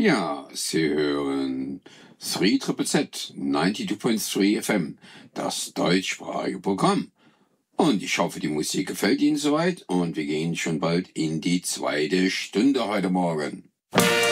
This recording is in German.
Ja, Sie hören 3ZZZ 92.3 FM, das deutschsprachige Programm. Und ich hoffe, die Musik gefällt Ihnen soweit und wir gehen schon bald in die zweite Stunde heute Morgen.